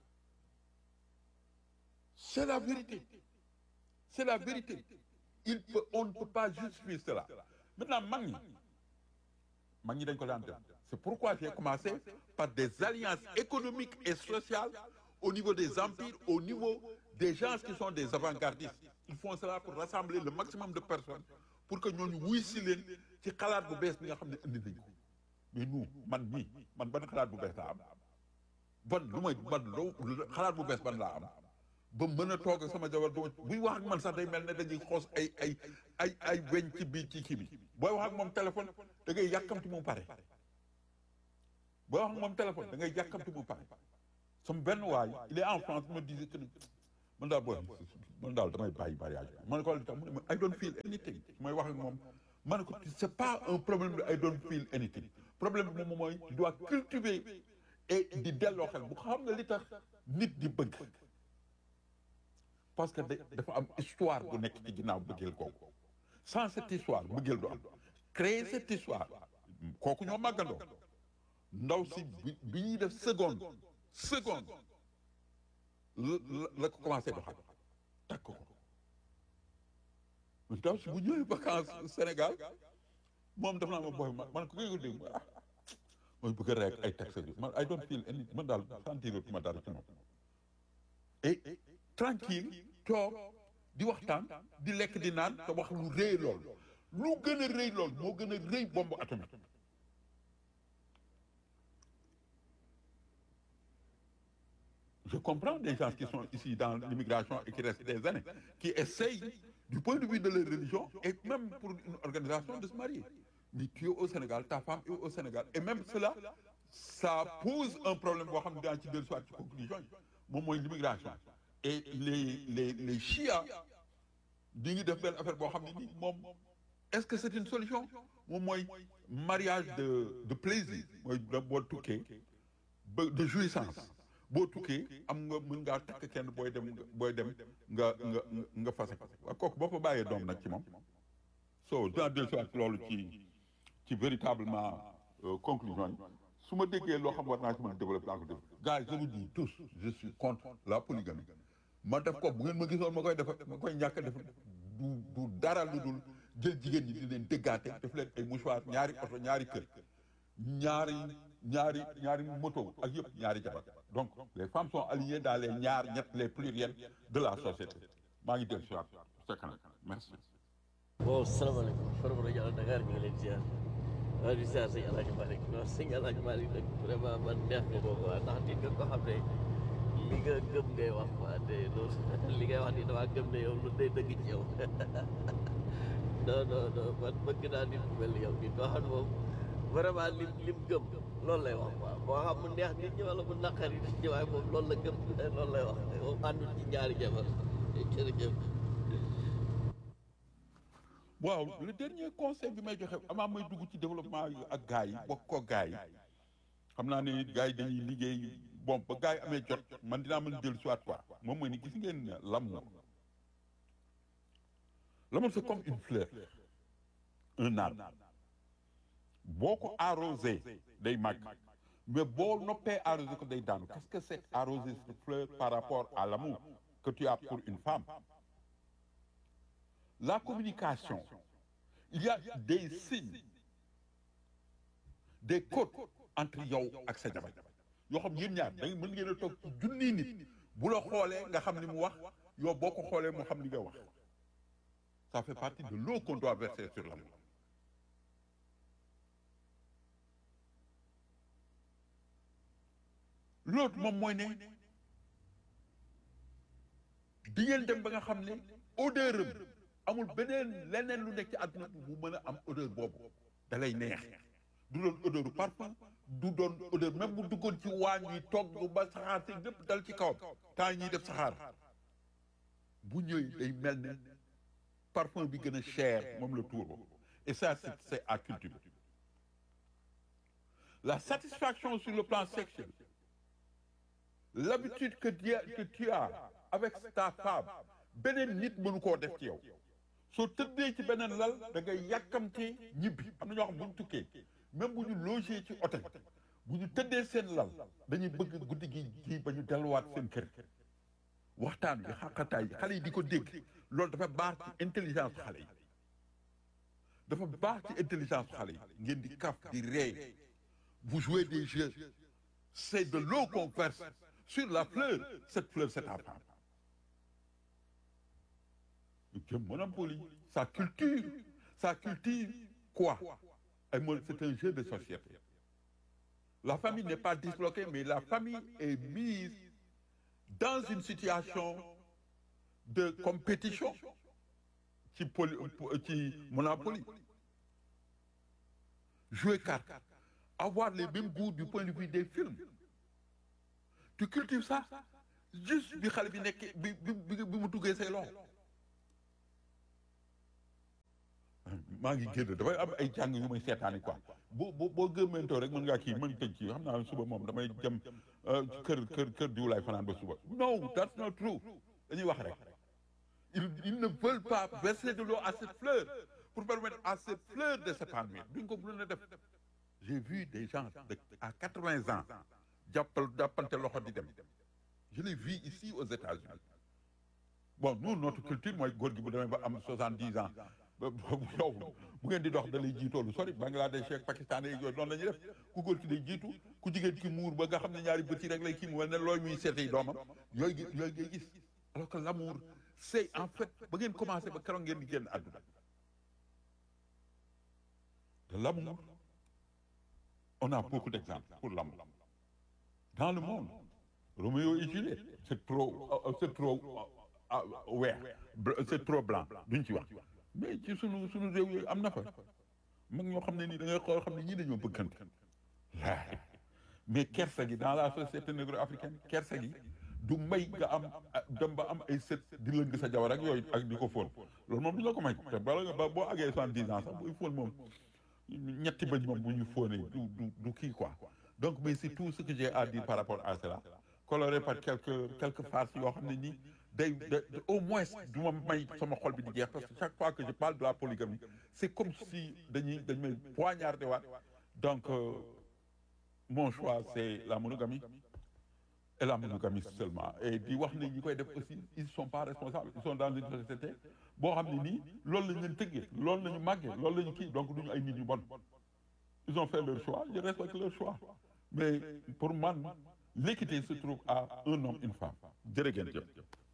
c'est la vérité c'est la vérité il peut on ne peut pas justifier cela maintenant mag ñi mag ñi dañ ko daan def c'est pourquoi j'ai commencé par des alliances économiques et sociales au niveau des empires au niveau des gens qui sont des avant-gardistes ils font cela pour rassembler le maximum de personnes pour que ñooñu wuy si leen ci xalaat bu bees bi nga xam ne indi nañ ko mais nous man mii man ban xalaat bu bees laa am ban lu may ban loo xalaat bu bees ban laa am ba mën a toog ak sama jabar du buy wax ak man sax day mel ne dañuy xoos ay ay ay ay weñ ci biir ci kii bi booy wax ak moom téléphone da ngay yàkkamti mu pare booy wax ak moom téléphone da ngay yàkkamti mu pare sama benn waay il est en France me disait que man daal booy man daal damay bàyyi mariage man ko li tax mu ne ma I don't feel anything mooy wax ak moom ma ne ko c'est pas un problème de I don't feel anything problème bi moom mooy tu dois cultiver et di delloo xel bu xam nga li tax nit di bëgg parce que dafa am histoire bu nekk ci ginnaaw bëggeel kooku sans cette histoire bëggeel du am créer cette histoire kooku ñoo màggandoo ndaw si bi bi ñuy def seconde seconde la la ko commencé doxal takk ko ndaw si bu ñëwee vacances Sénégal moom def naa ma booy ma man ko ngay ko dégg ah mooy bëgg a rek ay taxe bi man I don't feel any man daal sentir ma dara ci moom et tranquille toog di waxtaan di lekk di naan te wax lu rëy lool lu gën a rëy lool moo gën a rëy bombe atomique je comprends des gens qui sont ici dans l'immigration et qui restent des années qui essayent du point de vue de leur religion et même pour une organisation de se marier mais tu es au Sénégal ta femme est au Sénégal et même cela ça pose un problème boo xam ne daañu ci dellu soit ci conclusion yi moom mooy l'immigration et les les les chiites di ngi def benn affaire boo xam ne nii moom est-ce que c'est une solution moom mooy mariage de de plaisir mooy boo tukkee ba de jouissance boo tukkee am nga mën ngaa takk kenn booy dem booy dem nga nga nga fase ko waaw kooku boo fa bàyyee doom nag ci moom so dinaa dellu si waat loolu ci ci véritablement conclusion yi su ma déggee loo xam war naa ci mën a développer laa ko def gars yi je vous dis tous je suis contre la polygamie ma def ko bu ngeen ma gisoon ma koy def ma koy ñàkk a def du du dara lu dul jël jigéen ñi di leen déggaate def leen ay mouchoir ñaari oto ñaari kër ñaari ñaari ñaari moto ak yëpp ñaari jabar donc les femmes sont alignées dans les ñaar ñett les pluriels de la société maa ngi dellu si waat sa kanam merci. waaw salaamaaleykum Faram rajo Dakar ñu ngi leen ziar waaw di ziar sëñ El Hadj Malick non sëñ El Hadj Malick nag vraiment man neex nga ko quoi ndax nit nga ko xam ne li nga gëm ngay wax quoi te loolu li ngay wax ni damaa gëm ne yow lu day dëgg ci yow non non non man bëgg naa nit ku mel ni yow nit koo xam ne moom vraiment lim lim gëm loolu lay wax quoi boo xam mu neex nit ñi wala mu naqari nit ñi waaye moom loolu la gëm loolu lay wax moom àndul ci ñaari jabar jërëjëf. waaw le dernier conseil bi may joxe amaa may dugg ci développement yu ak gars yi bokk ko gars yi xam naa ne gars yi dañuy liggéey bon ba gars yi amee jot man dinaa mën dellu si waat quoi moom mooy ni gis ngeen l'amour l'amour c'est comme une fleur un arbre boo ko arrosé day màgg mais boo noppee arrosé ko day daanu qu'est-ce que c'est arroser cette fleur par rapport à l'amour que tu as pour une femme. La communication, il y a des signes, des codes entre yow ak sa jabar yoo xam yéen ñaar da mën ngeen a toog ci junni nit bu la xoolee nga xam ni mu wax yow boo ko xoolee mu xam li nga wax ça fait partie de l'eau qu'on doit verser sur l'amour. L'autre moom mooy ne di ngeen dem ba nga xam ne odeur am amul beneen leneen lu nekk ci àdduna bi bu mën a am odeur boobu da lay neex du doon odeuru parfum du doon odeur même bu duggoon ci waañ yi togg ba saxaar te lépp dal ci kawam temps yi ñuy def saxaar bu ñëwee day mel ne parfum bi gën a cher moom la tuuro et ça c'est c'est à cultiver. La satisfaction sur le plan sexuel, l'habitude que tu as, que tu as avec ta femme beneen nit mënu koo def ci yow soo tëddee ci beneen lal da ngay yàkkamtee ñibbi am na ñoo xam bu ñu tukkee même bu ñu logé ci hôtel bu ñu tëddee seen lal dañuy bëgg guddi gi gi ba ñu delluwaat seen kër waxtaan bi xaqataay xale yi di ko dégg loolu dafa baax ci intelligence xale yi dafa baax ci intelligence xale yi ngeen di kaf di ree vous jouez des jeux c'est de l'eau qu'on verse sur la fleur cette fleur c'est ta femme. Je monopolie sa culture sa culture quoi ay mo c'est un jeu de société La famille n'est pas disloquée, mais la famille est mise dans une situation de compétition qui, poli- qui monopoly. Jouer carte, avoir les mêmes goûts du point de vue des films. Tu cultives ça juste bi xale bi nekk bi bi bi bi mu duggee say loxo. maa ngi génn dafay am ay jàng yu may seetaani quoi boo boo boo gëmmentoo rek mën ngaa kii mën tëj kii xam naa suba moom damay dem kër kër kër diw laay fanaan ba suba. No, that's not true. dañuy wax rek. Ils, ils ne veulent pas verser de l'eau à cette fleur pour permettre à cette fleur de s'épanouir. duñ ko mën a def. J'ai vu des gens de à quatre-vingts ans jàppal jàppante loxo di dem. Je l'ai vu ici aux États-Unis. Bon, nous notre culture mooy góor gi bu demee ba am soixante-dix ans ba yow bu ngeen di dox da lay jiitoo lu sori Bangladesh ak Pakistan yi yooyu noonu la ñuy def ku góor ki day jiitu ku jigéen ki muur ba nga xam ne ñaari bët yi rek lay kii mu mel ne looy muy seetee doomam yooyu gi yooyu ngay gis alors que l'amour c'est en fait ba ngeen commencé ba keroog ngeen di génn àdduna de l'amour on a beaucoup d'exemples pour l'amour dans le monde. Roméo et Juliette c'est trop c'est trop weex c'est trop blanc duñ ci wax mais ci sunu sunu réew yooyu am na fa mag ñoo xam ne nii da ngay xool xam ne ñii dañoo bëggante laay mais kersa gi dans la société négro-africaine kersa gi du may nga am dem ba am ay sët di lëng sa jabar ak yooyu ak di ko fóon loolu moom du la ko may te bala nga ba boo àggee soixante-dix ans sax buy fóon moom ñetti bañ moom bu ñu fóonee du du du kii quoi donc mais c'est tout ce que j'ai à dire par rapport à cela coloré par quelques quelques farces yoo xam ne nii day au moins du ma may sama xol bi di jeex parce que chaque fois que je parle de la polygamie c'est comme si dañuy dañ may poignarder waat donc euh, mon choix c'est la monogamie et la monogamie seulement et di wax ne ñi koy def aussi ils sont pas responsables ils sont dans une société boo xam ne nii loolu lañ leen tëggee loolu la ñu màggee loolu la ñu kii donc duñu ay nit ñu bon ils ont fait leur choix je respecte leur choix mais pour man l'équité se trouve à un homme une femme jërë ngeen jëf.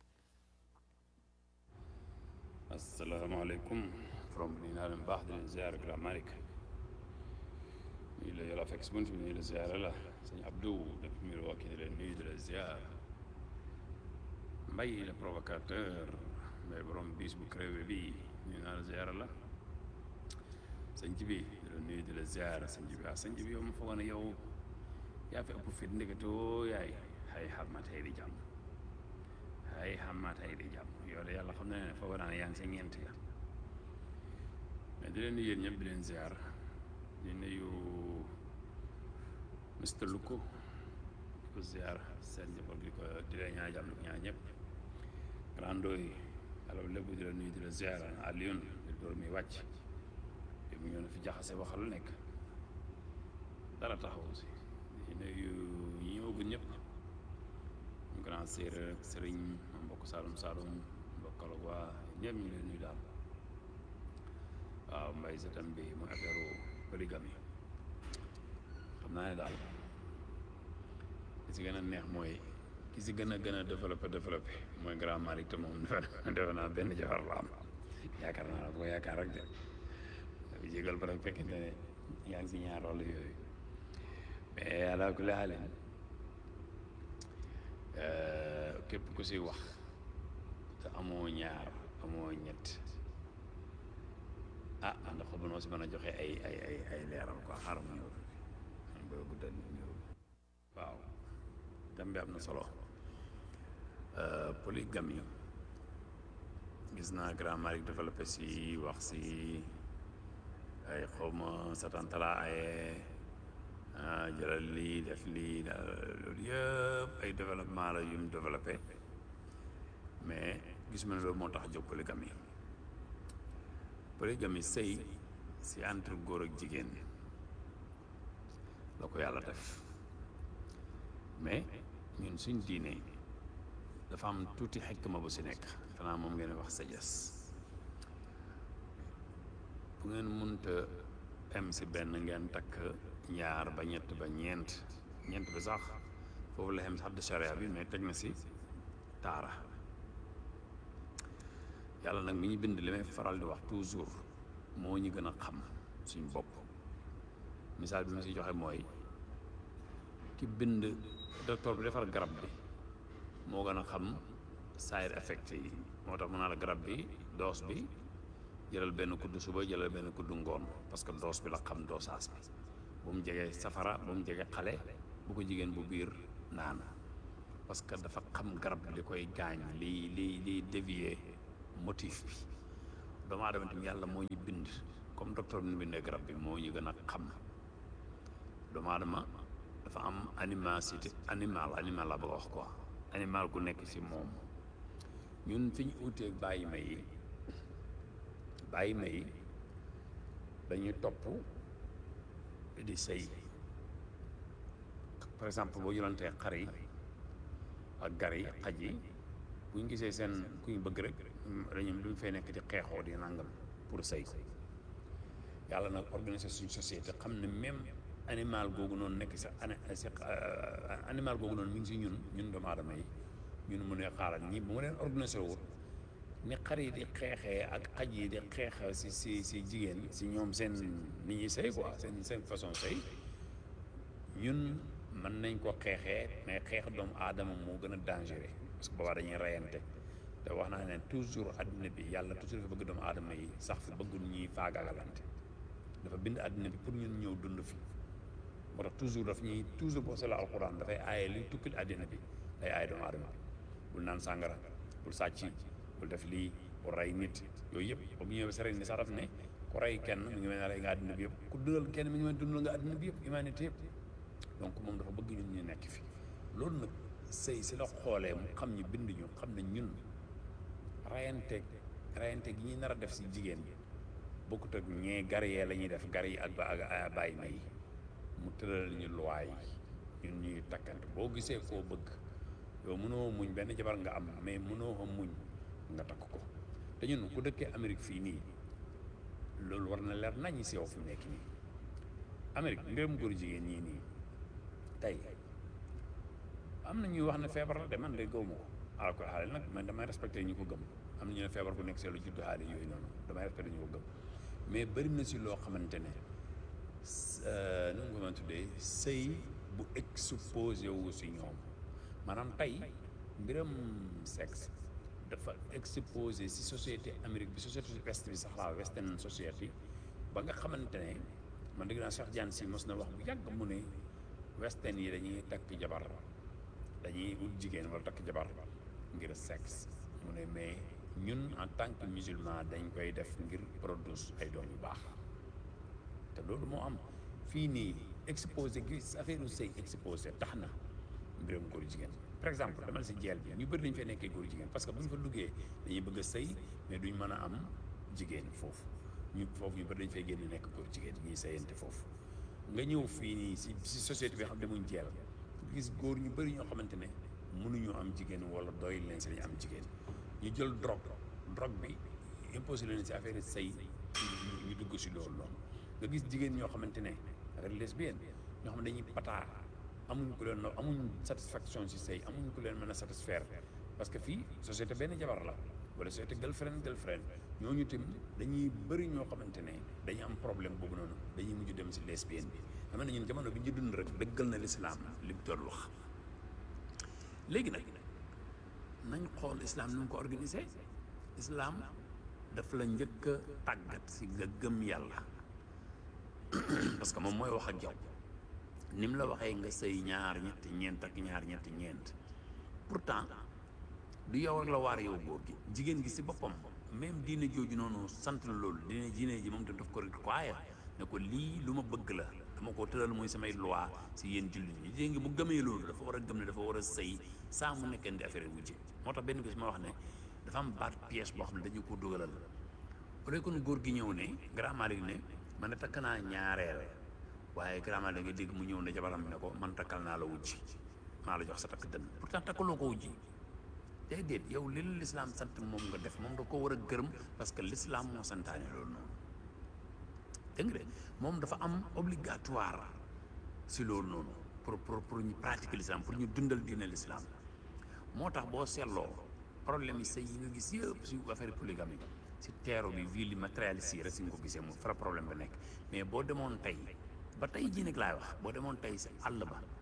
asalaamaaleykum from nii naa leen baax di leen ziar Grand Malick nuyu la yàlla fekk si bunt bi nuyu la ziar la sëñ Abdou depuis Milwaukee di leen nuyu di la ziar Mbaye le provocateur Mbaye borom bis bu crevé bi nuyu naa la ziar la sëñ ji bi di la nuyu di la ziar sëñ ji bi ah sëñ ji bi yow ma foogoon ne yow yaa fi ëpp fit ndeketoo yaay xay xarma tey di jàmm xay xarma tey di jàmm yow de yàlla xam na ne foog naa ne yaa ngi sa ñeent ya mais di leen nuyu yéen ñëpp di leen ziar di nuyu mister Luko di ko ziar seen njaboot di ko di leen ñaan jàmm di ko ñaan ñëpp grando yi alors lépp di la nuyu di la ziar Alioune di door mi wàcc te mu ñëw na fi jaxase waxal lu nekk dara taxaw aussi di nuyu ñi ñëwagul ñëpp ñu grand séeréer ak sëriñ mbokk Saalum Saalum mbokk Kalogwa ñëpp ñu leen nuyu daal waaw mbay sa tam bi mooy affaire polygamie xam naa ne daal li si gën a neex mooy ki si gën a gën a développé développé mooy Grand Malick te moom defe naa benn jabar la am yaakaar naa la ko yaakaar rek de dafa jégal ba rek fekkente ne yaa ngi si ñaar wàll yooyu mais ala kulli xaalin képp ku si wax te amoo ñaar amoo ñett ah ndax xobu noo si mën a joxe ay ay ay ay leeral quoi xaaral ma ñëw dañ koy guddal ñëw waaw thème bi am na solo polygamie gis naa Grand Malick développé si wax si ay xawma satantala ay jëlal lii def lii loolu yëpp ay développement la yu mu développé mais gis ma ne loolu moo tax jóg polygamie polygamie sëy si entre góor ak jigéen la ko yàlla def mais ñun suñ diine dafa am tuuti xikma bu si nekk xanaa moom ngeen wax sagesse bu ngeen mënta em si benn ngeen takk ñaar ba ñett ba ñeent ñeent bi sax foofu la xem sax de charia bi mais teg na si taara yàlla nag mi ñu bind li may faral di wax toujours moo ñu gën a xam suñ bopp misaal bi ma si joxe mooy ki bind docteur bi defar garab bi moo gën a xam side effect yi moo tax mu naa la garab bi doos bi jëlal benn kuddu suba jëlal benn kuddu ngoon parce que doos bi la xam dosage bi bu mu jege safara bu mu jege xale bu ko jigéen bu biir naan parce que dafa xam garab bi li koy gaañ li li liy dévier motif bi doomu aadama tamit yàlla moo ñu bind comme docteur bi ñu bindee garab bi moo ñu gën a xam doomu aadama dafa am animacité animal animal la bëgg a wax quoi animal gu nekk ci moom ñun fi ñu uuteeg bàyyi ma yi bàyyi ma yi dañuy topp di sëy par exemple boo jëlantee xar yi ak gar yi xaj yi bu ñu gisee seen ku ñu bëgg rek dañu lu ñu fay nekk di xeexoo di nangam pour sëy yàlla nag organiser suñu société xam ne même animal googu noonu nekk sa si animal googu noonu mi ngi si ñun ñun doomu aadama yi ñun mu ne xaaral ñi bu ma leen organiser wut ni xar yi di xeexee ak xaj yi di xeex si si si jigéen si ñoom seen ni ñuy sëy quoi seen seen façon sëy ñun mën nañ ko xeexee mais xeex doomu aadama moo gën a dangereux parce que boobaa dañuy reyante te wax naa ne toujours adduna bi yàlla toujours dafa bëgg doomu aadama yi sax fi bëggul ñuy faagaagalante dafa bind adduna bi pour ñun ñëw dund fi moo tax toujours daf ñuy toujours boo seetloo alxuraan dafay aaye luy tukkil adduna bi day aaye doomu aadama bi bul naan sàngara bul sàcc bul def lii bul rey nit yooyu yëpp ba mu ñëwee sere ni sax daf ne ku rey kenn mi ngi mel ne rey nga adduna bi yëpp ku dundal kenn mi ngi mel ne dundal nga adduna bi yëpp humanité yëpp donc moom dafa bëgg ñun ñu nekk fi loolu nag sëy si la xoolee mu xam ñu bind ñu xam ne ñun rayante rayante gi ñuy nar a def si jigéen bokkut ak ñee gar yee la ñuy def gar yi ak ba ak bàyyi ma yi mu tëral ñu loi yi ñun ñuy takkante boo gisee koo bëgg yow mënoo muñ benn jabar nga am mais mënoo ko muñ nga takk ko te ñun ku dëkkee Amérique fii nii loolu war na leer nañu si yow fi mu nekk nii Amérique mbirum góor jigéen ñii nii tey am na ñuy wax ne feebar la de man de gëw ma ko ala ko xaale nag man damay respecté ñu ko gëm am na ñu ne feebar bu nekk see lu juddu xaale yooyu noonu damay respecté ñu ko gëm mais bëri na si loo xamante ne nu mu ko mën tuddee sëy bu exposé wu si ñoom maanaam tey mbiram sexe dafa exposé si société Amérique bi société west bi sax laa western société ba nga xamante ne man dégg naa Cheikh Diagne si mos na wax bu yàgg mu ne western yi dañuy takk jabar dañuy ut jigéen wala takk jabar ngir sexe mu ne mais ñun en tant que musulman dañ koy def ngir produire ay doom yu baax te loolu moo am fii nii exposé gi affaire u sëy exposé tax na mbiram góor jigéen par exemple dama si jeel bi ñu bëri dañu fay nekkee góor jigéen parce que bu ñu fa duggee dañuy bëgg a sëy mais duñ mën a am jigéen foofu ñu foofu ñu bëri dañu fay génn nekk góor jigéen ñuy sëyante foofu nga ñëw fii nii si si société bi xam ne muñ jeel gis góor ñu bëri ñoo xamante ne mënuñoo am jigéen wala doy leen si dañu am jigéen ñu jël drogue drogue bi imposé leen si affaire sëy ñu dugg si loolu noonu nga gis jigéen ñoo xamante ne avec lesbienne ñoo xam ne dañuy pataa amuñ ku leen amuñ satisfaction si sëy amuñ ku leen mën a satisfaire parce que fii société benn jabar la wala société girlfriend girlfriend ñooñu tamit dañuy bëri ñoo xamante ne dañuy am problème boobu noonu dañuy mujj dem si lesbienne bi xam ne ñun jamono bi ñu dund rek dëggal na lislaam li mu doon wax léegi nag nañ xool islam nu mu ko organisé islam daf la njëkk a tàggat si nga gëm yàlla parce que moom mooy wax ak yow ni mu la waxee nga sëy ñaar ñetti ñeent ak ñaar ñetti ñeent pourtant du yow rek la waar yow góor gi jigéen gi si boppam même diine jooju noonu sant la loolu diine diine ji moom tam daf ko require ne ko lii lu ma bëgg la dama ko tëral mooy samay loi si yéen jullit ñi jigéen gi bu gëmee loolu dafa war a gëm ne dafa war a sëy saa mu nekkee di affaire wujje moo tax benn bés ma wax ne dafa am baat pièce boo xam ne dañu ko dugalal au lieu kon góor gi ñëw ne grand malik ne man ne takk naa ñaareel waaye grand malik nga dégg mu ñëw ne jabaram ne ko man takkal naa la wujji maa la jox sa takk dënn pourtant takkaloo ko wujji déedéet yow li la l'islam sant moom nga def moom da ko war a gërëm parce que l'islam moo santaane loolu noonu dégg nga de moom dafa am obligatoire si loolu noonu pour pour pour ñu pratiquer l'islam pour ñu dundal diine l'islam moo tax boo seetloo problème yi sëy yi nga gis yëpp si affaire polygamie si teero bi vie li matérialiste yi rek si nga ko gisee mu fara problème ba nekk mais boo demoon tey ba tey jii nag laay wax boo demoon tey si àll ba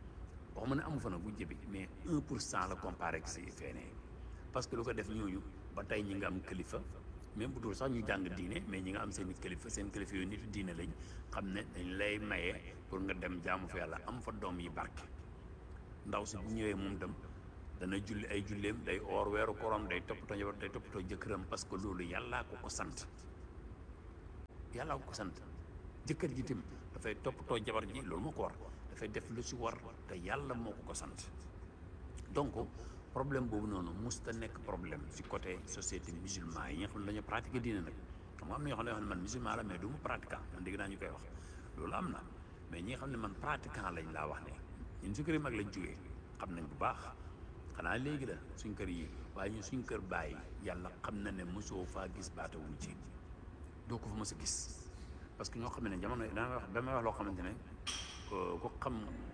waxuma ne amu fa nag bu jëbi mais un pour cent la comparé ak si feenee parce que lu ko def ñooñu ba tey ñi nga am kilifa même bu dul sax ñu jàng diine mais ñi nga am seen kilifa seen kilifa yooyu nitu diine lañ xam ne dañ lay maye pour nga dem jaamu fa yàlla am fa doom yi barke ndaw si bu ñëwee moom dem dana julli ay julleem day oor weeru korom day toppatoo njaboot day toppatoo jëkkëram parce que loolu yàllaa ko ko sant yàllaa ko ko sant jëkkër ji tim dafay toppatoo jabar ji loolu moo ko war dafay def lu si war te yàlla moo ko ko sant donc problème boobu noonu musta nekk problème si côté société musulman yi nga xam ne dañoo pratiquer diine nag xam nga am na ñoo xam ne man musulman la mais du ma pratiquant man dégg naa ñu koy wax loolu am na mais ñi nga xam ne man pratiquant lañ laa wax ne ñun su kër yi mag lañ jógee xam nañ bu baax xanaa léegi la suñ kër yi waaye ñun suñ kër bàyyi yàlla xam na ne mosoo faa gis baata wuñ ci doo ko fa mos a gis parce que ñoo xam ne jamono damay wax damay wax loo xamante ne ko xam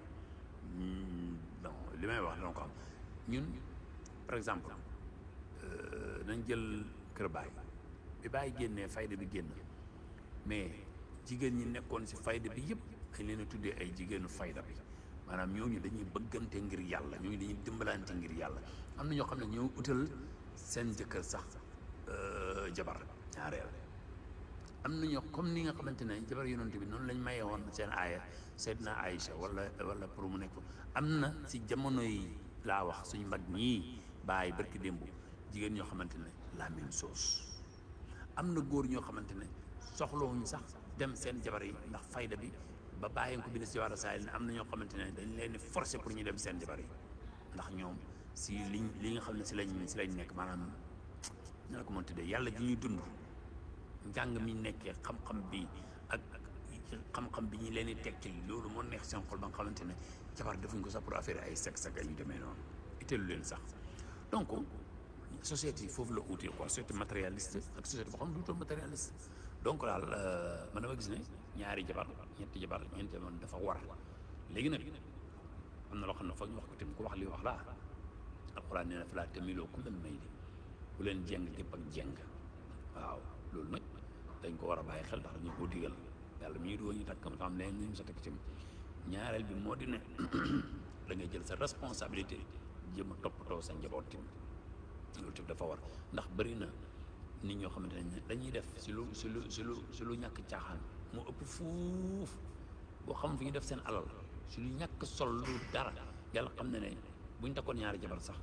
non li may wax dana ko xam ñun par exemple nañ jël kër baay bi bàyyi génnee fayda bi génn mais jigéen ñi nekkoon si fayda bi yëpp dañ leen a tuddee ay jigéenu fayda bi maanaam ñooñu dañuy bëggante ngir yàlla ñooñu dañuy dimbalante ngir yàlla am na ñoo xam ne ñoo utal seen jëkkër sax jabar ñaareel am na ñoo comme ni nga xamante ne jabar yonent bi noonu lañ mayee woon seen aaya Seydina Aïcha wala wala pour mu nekk am na si jamono yi laa wax suñu mag ñii bàyyi barki démb jigéen ñoo xamante ne la même chose am na góor ñoo xamante ne soxlawuñ sax dem seen jabar yi ndax fayda bi ba bàyyi ko bi ne si war a saay ne am na ñoo xamante ne dañ leen di forcer pour ñu dem seen jabar yi ndax ñoom si liñ li nga xam ne si lañ si lañ nekk maanaam ñu la ko mën tuddee yàlla ji ñuy dund njàng mi nekkee xam-xam bi ak xam-xam bi ñu leen di tekkil loolu moo neex seen xol ba nga xamante ne jabar defuñ ko sax pour affaire ay sexe ak ay yu demee noonu itteelu leen sax donc société yi foofu la uutee quoi société matérialiste ak société boo xam ne du doon matérialiste donc daal man dama gis ne ñaari jabar ñetti jabar ñeenti jabar dafa war léegi nag am na loo xam ne foog ñu wax ko tamit ku wax li wax laa alxuraan nee na falaa tamiloo kullal mayli bu leen jeng gépp ak jeng waaw loolu nag dañ ko war a bàyyi xel ndax dañu koo digal yàlla mi ñu doo ñu takkam xam leen ñu sa takk ci ñaareel bi moo di ne da ngay jël sa responsabilité jéem a toppatoo sa njaboot tim loolu tamit dafa war ndax bëri na nit ñoo xamante ne dañuy def si lu si lu si lu si lu ñàkk caaxaan moo ëpp fuuf boo xam fi ñu def seen alal si lu ñàkk sol lu dara yàlla xam ne ne buñ takkoon ñaari jabar sax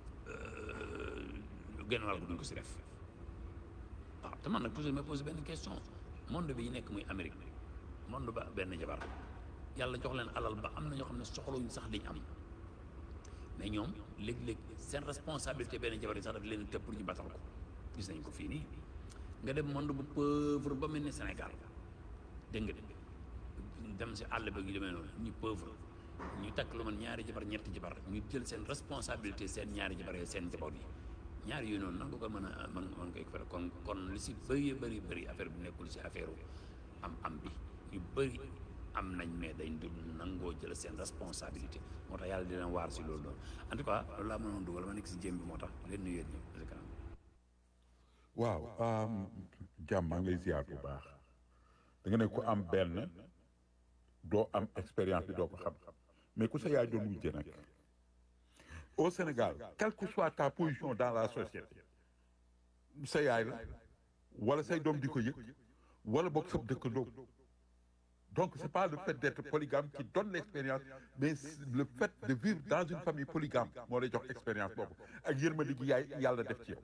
genn wàll duñ ko si def waaw te man nag toujours may posé benn question monde bi ñu nekk muy Amérique monde ba benn jabar yàlla jox leen alal ba am na ñoo xam ne soxlawuñ sax liñ am mais ñoom léeg-léeg seen responsabilité benn jabar yi sax daf leen tëb pour ñu batal ko gis nañ ko fii nii nga dem monde bu pauvre ba mel ni Sénégal dégg nga dem si àll ba yu demee noonu ñu pauvre ñu takk lu man ñaari jabar ñetti jabar ñu jël seen responsabilité seen ñaari jabar yi seen jaboot yi ñaari yooyu noonu nan nga ko mën a mën mën koy fere kon kon li si bëri bëri bëri affaire bi nekkul si affaire am am bi ñu bëri am nañ mais dañ dul nangoo jël seen responsabilité moo tax yàlla di leen waar si loolu noonu en tout cas loolu laa mënoon dugal ma nekk si jéem bi moo tax leen nuyu yéen ñëpp waaw jàmm maa ngi lay ziar bu baax da nga ne ku am benn doo am expérience bi doo ko xam mais ku sa yaay doon wujje nag au Sénégal quelle que soit ta position dans la société sa yaay la wala say doom di ko yëg wala boog sab dëkkandoo donc c'est pas le fait d'être polygame qui donne l'expérience mais le fait de vivre dans une famille polygame moo lay jox expérience boobu ak yërmande gi yaay yàlla def ci yow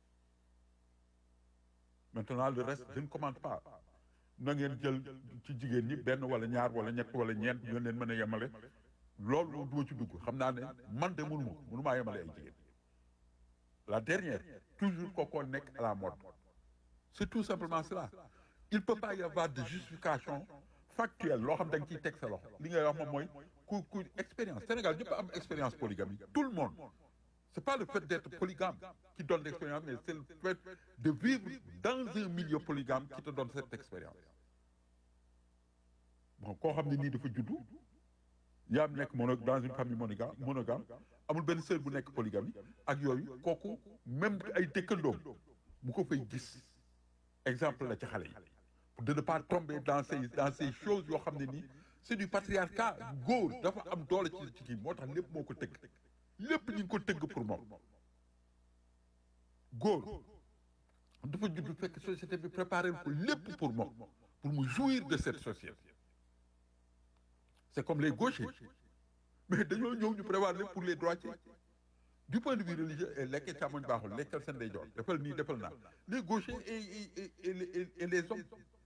maintenant le reste je ne commande pas na ngeen jël ci jigéen ñi benn wala ñaar wala ñett wala ñeent ngeen leen mën a yemale loolu du ma ci dugg xam naa ne man de mënuma mënumaa yemale ay jigéen la dernière toujours kooku nekk à la mode c'est tout simplement cela il peut pas y avoir de justification factuelle loo xam da nga ciy teg sa loxo li ngay wax moom mooy ku ku expérience Sénégal ñëpp am expérience polygamie tout le monde c'est pas le fait d'être polygame qui donne l'expérience mais c'est le fait de vivre dans un milieu polygame qui te donne cette expérience bon koo xam ne nii dafa juddu yaa nekk mono dans une famille monogame monogame amul benn sœur bu nekk polygamie ak yooyu kooku même ay dëkkandoom bu ko fay gis exemple la ci xale yi de ne pas tomber dans ces dans ces choses yoo xam ne nii c'est du patriarcat góor dafa am doole ci ci kii moo tax lépp moo ko tëgg lépp ñu ngi ko tëgg pour moom góor dafa judd fekk société bi préparé ko lépp pour moom pour mu jouir de cette société c'est comme les gauchers mais dañoo ñëw ñu prévoir lépp pour les droitiers du point de vue religieux et lekkee càmmoñ baaxul lekkal seen day joor defal nii defal naa les gauchers et et et et et les hommes